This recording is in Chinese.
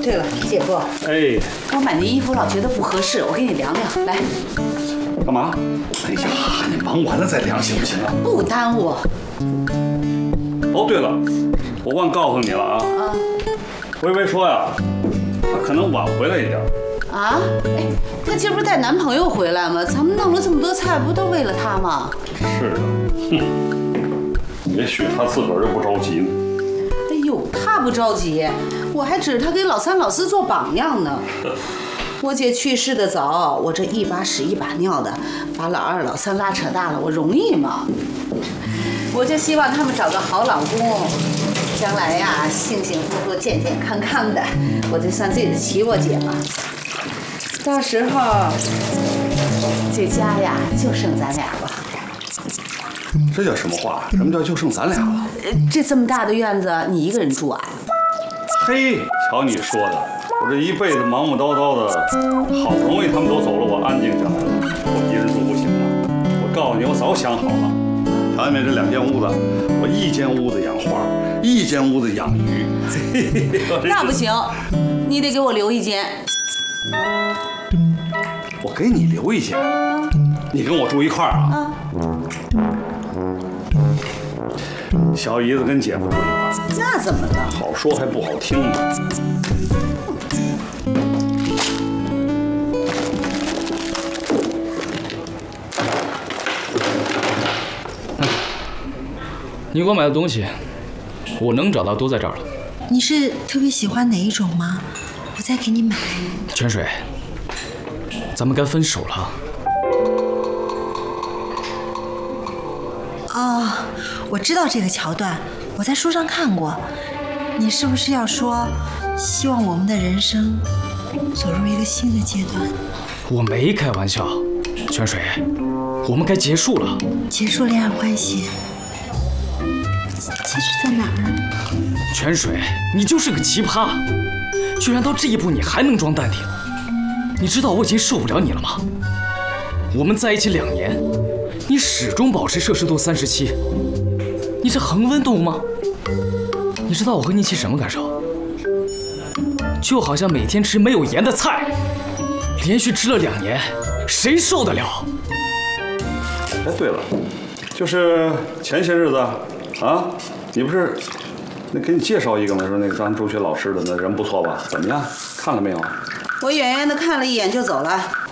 对了，姐夫， 哎， 我买的衣服老觉得不合适，我给你量量，来。 干嘛？哎呀，你忙完了再量行不行啊？ 不耽误。 哦，对了，我忘告诉你了啊。微微说呀，她可能晚回来一点。 啊？哎，她今儿不是带男朋友回来吗？咱们弄了这么多菜，不都为了他吗？ 是的，哼，也许她自个儿就不着急呢。 哎呦，他不着急，我还指着他给老三老四做榜样呢。我姐去世的早，我这一把屎一把尿的，把老二老三拉扯大了，我容易吗？我就希望他们找个好老公，将来呀幸幸福福、健健康康的，我就算对得起我姐了。到时候这家呀就剩咱俩了。 这叫什么话？什么叫就剩咱俩了？ 这么大的院子，你一个人住啊？ 嘿，瞧你说的，我这一辈子忙忙叨叨的，好不容易他们都走了，我安静下来了，我一人住不行了。我告诉你，我早想好了，前面这2间屋子，我1间屋子养花，1间屋子养鱼。 那不行，你得给我留1间。 我给你留1间，你跟我住一块儿啊？小姨子跟姐夫住一块儿， 那怎么了？ 好说还不好听呢。 你给我买的东西，我能找到都在这儿了。 你是特别喜欢哪一种吗？我再给你买。 泉水，咱们该分手了。 哦，我知道这个桥段，我在书上看过。你是不是要说，希望我们的人生走入一个新的阶段？ 我没开玩笑，泉水，我们该结束了。 结束恋爱关系，结束在哪儿？ 泉水，你就是个奇葩，居然到这一步你还能装淡定。你知道我已经受不了你了吗？我们在一起2年，你始终保持摄氏度37，你是恒温动物吗？你知道我和你一起什么感受？就好像每天吃没有盐的菜，连续吃了2年，谁受得了？ 哎，对了，就是前些日子啊，你不是那给你介绍一个吗？说那个咱中学老师的那人不错吧？怎么样？看了没有？ 我远远的看了一眼就走了。